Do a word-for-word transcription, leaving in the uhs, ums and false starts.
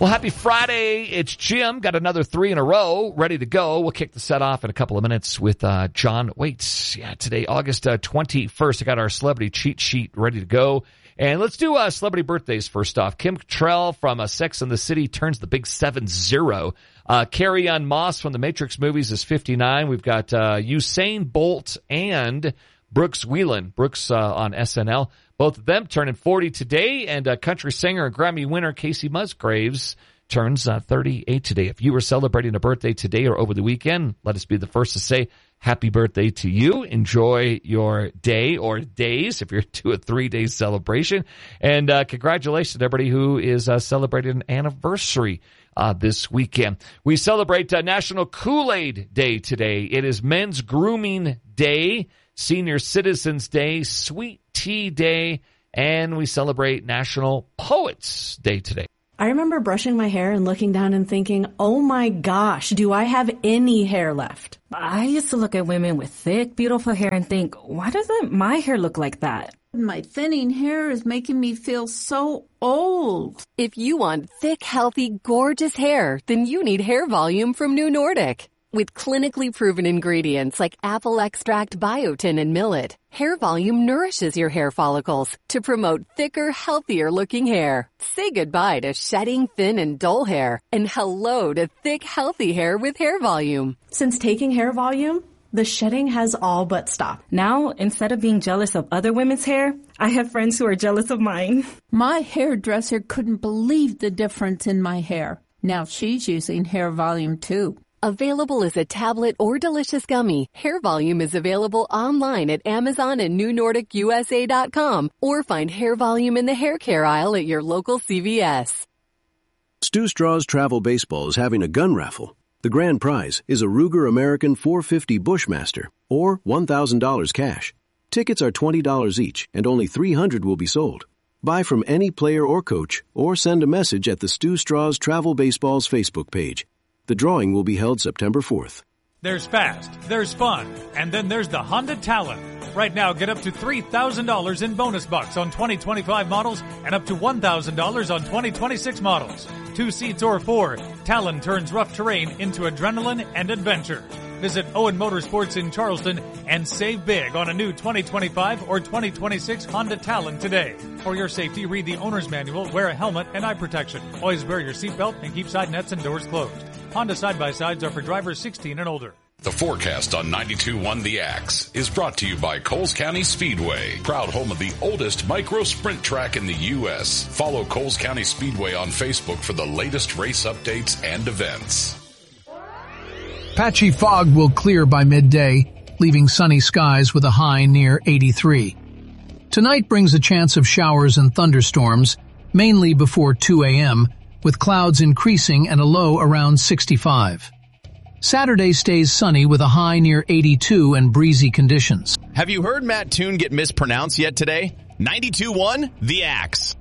Well, happy Friday. It's Jim. Got another three in a row ready to go. We'll kick the set off in a couple of minutes with uh, John Waits. Yeah, today, August uh, twenty-first, I got our celebrity cheat sheet ready to go. And let's do uh, celebrity birthdays first off. Kim Cattrall from uh, Sex and the City turns the big seven zero. Uh, Carrie-Ann Moss from the Matrix movies is fifty-nine. We've got uh, Usain Bolt and Brooks Wheelan. Brooks uh, on S N L. Both of them turning forty today, and uh, country singer and Grammy winner Casey Musgraves turns uh, thirty-eight today. If you were celebrating a birthday today or over the weekend, let us be the first to say happy birthday to you. Enjoy your day or days if you're to a three-day celebration. And uh, congratulations to everybody who is uh, celebrating an anniversary uh, this weekend. We celebrate uh, National Kool-Aid Day today. It is Men's Grooming Day, Senior Citizens Day, Sweet Tea Day, and we celebrate National Poets Day today. I remember brushing my hair and looking down and thinking, oh my gosh, do I have any hair left? I used to look at women with thick, beautiful hair and think, why doesn't my hair look like that? My thinning hair is making me feel so old. If you want thick, healthy, gorgeous hair, then you need Hair Volume from New Nordic. With clinically proven ingredients like apple extract, biotin, and millet, Hair Volume nourishes your hair follicles to promote thicker, healthier-looking hair. Say goodbye to shedding, thin, and dull hair, and hello to thick, healthy hair with Hair Volume. Since taking Hair Volume, the shedding has all but stopped. Now, instead of being jealous of other women's hair, I have friends who are jealous of mine. My hairdresser couldn't believe the difference in my hair. Now she's using Hair Volume too. Available as a tablet or delicious gummy, Hair Volume is available online at Amazon and New Nordic U S A dot com, or find Hair Volume in the hair care aisle at your local C V S. Stu Straw's Travel Baseball is having a gun raffle. The grand prize is a Ruger American four fifty Bushmaster, or one thousand dollars cash. Tickets are twenty dollars each, and only three hundred will be sold. Buy from any player or coach, or send a message at the Stu Straw's Travel Baseball's Facebook page. The drawing will be held September fourth. There's fast, there's fun, and then there's the Honda Talon. Right now, get up to three thousand dollars in bonus bucks on twenty twenty-five models and up to one thousand dollars on twenty twenty-six models. Two seats or four, Talon turns rough terrain into adrenaline and adventure. Visit Owen Motorsports in Charleston and save big on a new twenty twenty-five or twenty twenty-six Honda Talon today. For your safety, read the owner's manual, wear a helmet and eye protection. Always wear your seatbelt and keep side nets and doors closed. Honda side-by-sides are for drivers sixteen and older. The forecast on ninety-two point one The Axe is brought to you by Coles County Speedway, proud home of the oldest micro sprint track in the U S Follow Coles County Speedway on Facebook for the latest race updates and events. Patchy fog will clear by midday, leaving sunny skies with a high near eighty-three. Tonight brings a chance of showers and thunderstorms, mainly before two a.m., with clouds increasing and a low around sixty-five. Saturday stays sunny with a high near eighty-two and breezy conditions. Have you heard Matt Toon get mispronounced yet today? ninety-two point one The Axe.